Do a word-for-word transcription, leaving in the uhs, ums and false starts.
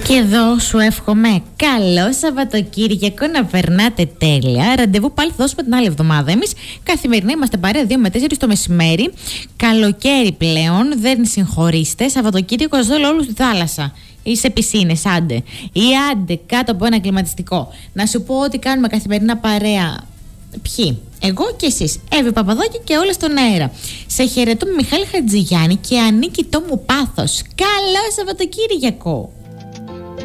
Και εδώ σου εύχομαι καλό Σαββατοκύριακο, να περνάτε τέλεια. Ραντεβού πάλι θα δώσουμε την άλλη εβδομάδα. Εμείς καθημερινά είμαστε παρέα δύο με τέσσερις το μεσημέρι. Καλοκαίρι πλέον, δεν συγχωρείστε. Σαββατοκύριακο σας δω όλους στη θάλασσα ή σε πισίνες, άντε. Ή άντε κάτω από ένα κλιματιστικό. Να σου πω ότι κάνουμε καθημερινά παρέα. Ποιοι? Εγώ και εσείς, Εύη Παπαδάκη και όλα στον αέρα. Σε χαιρετώ, Μιχάλη Χατζηγιάννη και ανήκει το μου πάθος. Καλό Σαββατοκύριακο!